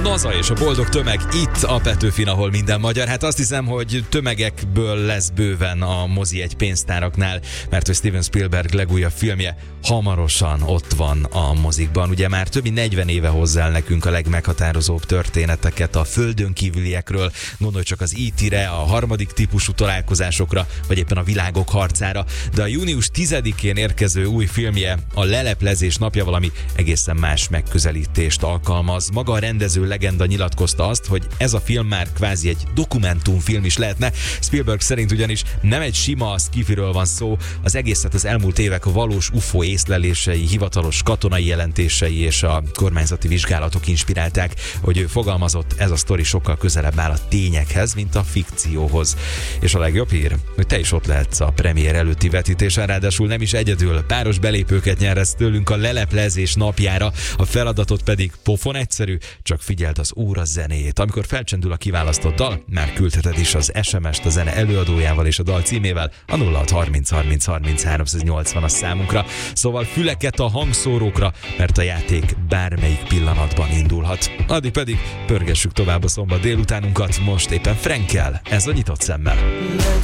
NASA és a boldog tömeg itt a Petőfin, ahol minden magyar. Hát azt hiszem, hogy tömegekből lesz bőven a mozi egy pénztáraknál, mert hogy Steven Spielberg legújabb filmje hamarosan ott van a mozikban. Ugye már több mint 40 éve hozzá el nekünk a legmeghatározóbb történeteket a földön kívüliekről. Gondolj csak az E.T.-re, a harmadik típusú találkozásokra, vagy éppen a világok harcára. De a június 10-én érkező új filmje, a Leleplezés napja, valami egészen más megközelítést alkalmaz. Maga a rendező legenda nyilatkozta azt, hogy ez a film már kvázi egy dokumentumfilm is lehetne. Spielberg szerint ugyanis nem egy sima sci-firől van szó, az egészet az elmúlt évek valós UFO észlelései, hivatalos katonai jelentései és a kormányzati vizsgálatok inspirálták. Hogy ő fogalmazott, ez a sztori sokkal közelebb áll a tényekhez, mint a fikcióhoz. És a legjobb hír, hogy te is ott lehetsz a premier előtti vetítésen, ráadásul nem is egyedül, páros belépőket nyersz tőlünk a Leleplezés napjára, a feladatot pedig pofon egyszerű, csak figyeld az óra zenéjét. Amikor felcsendül a kiválasztott dal, már küldheted is az SMS-t a zene előadójával és a dal címével, a 0630 30 30 380 a számunkra. Szóval füleket a hangszórókra, mert a játék bármelyik pillanatban indulhat. Addig pedig pörgessük tovább a szombat délutánunkat, most éppen Frenkel, ez a Nyitott Szemmel.